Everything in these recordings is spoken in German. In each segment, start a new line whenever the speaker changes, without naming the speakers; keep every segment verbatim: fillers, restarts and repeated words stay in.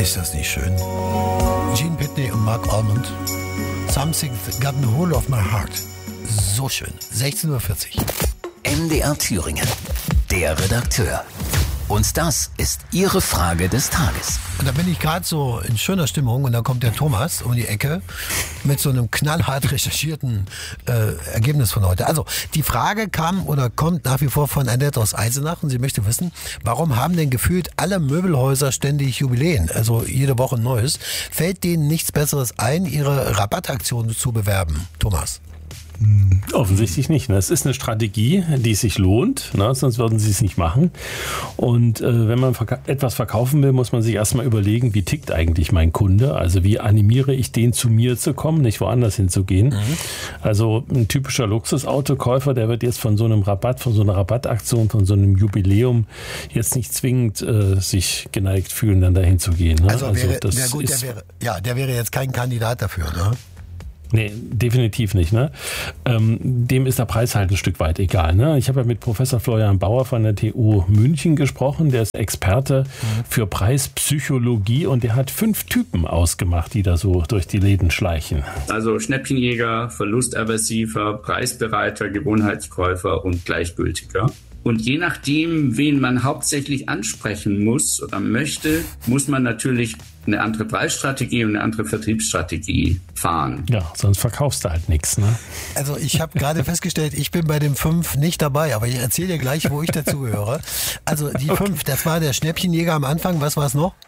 Ist das nicht schön? Gene Pitney und Mark Almond. Something's got a hold of my heart. So schön. sechzehn Uhr vierzig.
M D R Thüringen. Der Redakteur. Und das ist Ihre Frage des Tages.
Und da bin ich gerade so in schöner Stimmung und dann kommt der Thomas um die Ecke mit so einem knallhart recherchierten äh, Ergebnis von heute. Also die Frage kam oder kommt nach wie vor von Annette aus Eisenach und sie möchte wissen, warum haben denn gefühlt alle Möbelhäuser ständig Jubiläen, also jede Woche ein neues? Fällt denen nichts Besseres ein, ihre Rabattaktionen zu bewerben? Thomas?
Offensichtlich nicht. Ne? Es ist eine Strategie, die sich lohnt, ne? Sonst würden sie es nicht machen. Und äh, wenn man verka- etwas verkaufen will, muss man sich erstmal überlegen, wie tickt eigentlich mein Kunde? Also wie animiere ich den, zu mir zu kommen, nicht woanders hinzugehen? Mhm. Also ein typischer Luxusautokäufer, der wird jetzt von so einem Rabatt, von so einer Rabattaktion, von so einem Jubiläum jetzt nicht zwingend äh, sich geneigt fühlen, dann dahin zu gehen. Ne?
Also, wäre,
also das
der, gut,
ist,
der wäre, ja, der wäre jetzt kein Kandidat dafür, ne?
Nee, definitiv nicht. Ne? Ähm, dem ist der Preis halt ein Stück weit egal. Ne? Ich habe ja mit Professor Florian Bauer von der T U München gesprochen. Der ist Experte mhm. für Preispsychologie und der hat fünf Typen ausgemacht, die da so durch die Läden schleichen.
Also Schnäppchenjäger, Verlustaversiver, Preisbereiter, Gewohnheitskäufer und Gleichgültiger. Und je nachdem, wen man hauptsächlich ansprechen muss oder möchte, muss man natürlich eine andere Preisstrategie und eine andere Vertriebsstrategie fahren.
Ja, sonst verkaufst du halt nichts. Ne?
Also ich habe gerade festgestellt, ich bin bei dem fünf nicht dabei, aber ich erzähle dir gleich, wo ich dazugehöre. Also die okay. fünf, das war der Schnäppchenjäger am Anfang. Was war es noch?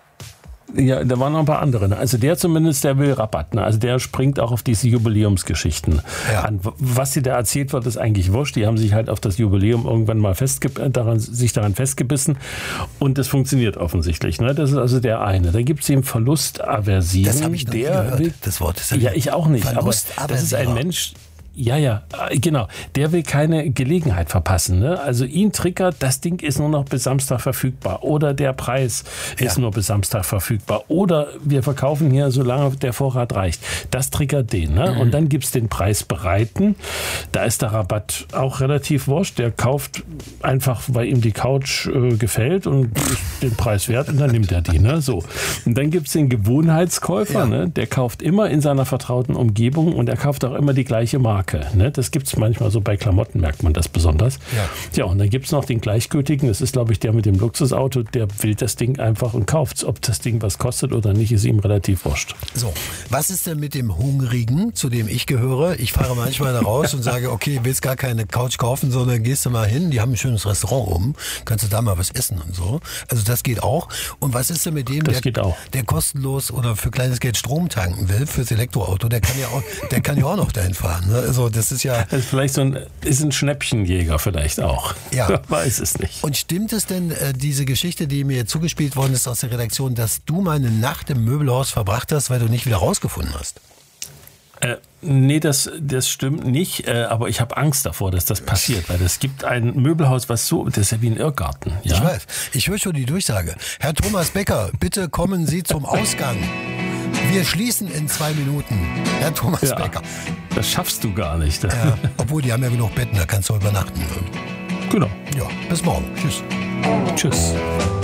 Ja, da waren noch ein paar andere. Ne? Also der zumindest, der will Rabatt. Ne? Also der springt auch auf diese Jubiläumsgeschichten ja. an. Was dir da erzählt wird, ist eigentlich wurscht. Die haben sich halt auf das Jubiläum irgendwann mal festge- daran, sich daran festgebissen und das funktioniert offensichtlich. Ne? Das ist also der eine. Da gibt es den Verlustaversiven.
Das habe ich noch nie gehört,
will,
das Wort. Das
ja, ich auch nicht. Aber das ist ein Mensch... Ja, ja, genau. Der will keine Gelegenheit verpassen. Ne? Also ihn triggert, das Ding ist nur noch bis Samstag verfügbar. Oder der Preis ja. ist nur bis Samstag verfügbar. Oder wir verkaufen hier, solange der Vorrat reicht. Das triggert den. Ne? Mhm. Und dann gibt's den Preisbereiten. Da ist der Rabatt auch relativ wurscht. Der kauft einfach, weil ihm die Couch äh, gefällt und ist den Preis wert und dann nimmt er die. Ne? So. Und dann gibt's den Gewohnheitskäufer. Ja. Ne? Der kauft immer in seiner vertrauten Umgebung und er kauft auch immer die gleiche Marke. Ne? Das gibt es manchmal so, bei Klamotten merkt man das besonders. Ja, ja und dann gibt es noch den Gleichgültigen, das ist glaube ich der mit dem Luxusauto, der will das Ding einfach und kauft es. Ob das Ding was kostet oder nicht, ist ihm relativ wurscht.
So, was ist denn mit dem Hungrigen, zu dem ich gehöre? Ich fahre manchmal da raus und sage, okay, willst gar keine Couch kaufen, sondern gehst du mal hin, die haben ein schönes Restaurant oben, kannst du da mal was essen und so. Also das geht auch. Und was ist denn mit dem,
das
der, der kostenlos oder für kleines Geld Strom tanken will fürs Elektroauto, der kann ja auch, der kann ja auch noch dahin fahren, ne? Also das ist ja...
Das ist vielleicht so ein, ist ein Schnäppchenjäger vielleicht auch.
Ja.
Weiß es nicht.
Und stimmt es denn, äh, diese Geschichte, die mir zugespielt worden ist aus der Redaktion, dass du mal eine Nacht im Möbelhaus verbracht hast, weil du nicht wieder rausgefunden hast?
Äh, nee, das, das stimmt nicht, äh, aber ich habe Angst davor, dass das passiert, weil es gibt ein Möbelhaus, was so, das ist ja wie ein Irrgarten. Ja?
Ich weiß, ich höre schon die Durchsage. Herr Thomas Becker, bitte kommen Sie zum Ausgang. Wir schließen in zwei Minuten. Herr Thomas
ja,
Becker.
Das schaffst du gar nicht.
Ja, obwohl, die haben ja genug Betten, da kannst du übernachten.
Genau.
Ja, bis morgen. Tschüss.
Tschüss.